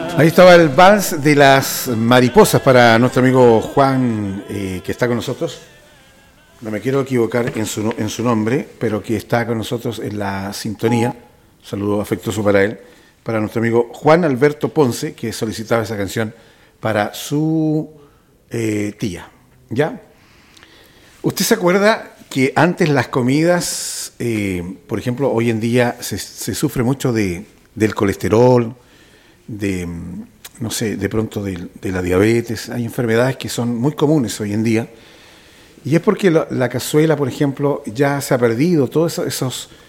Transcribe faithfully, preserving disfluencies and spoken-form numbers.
Ahí estaba el vals de las mariposas para nuestro amigo Juan, eh, que está con nosotros. No me quiero equivocar en su, en su nombre, pero que está con nosotros en la sintonía. Un saludo afectuoso para él. Para nuestro amigo Juan Alberto Ponce, que solicitaba esa canción para su eh, tía. ¿Ya? ¿Usted se acuerda que antes las comidas, eh, por ejemplo, hoy en día se, se sufre mucho de, del colesterol, de, no sé, de pronto de, de la diabetes? Hay enfermedades que son muy comunes hoy en día, y es porque la, la cazuela, por ejemplo, ya se ha perdido todos esos, esos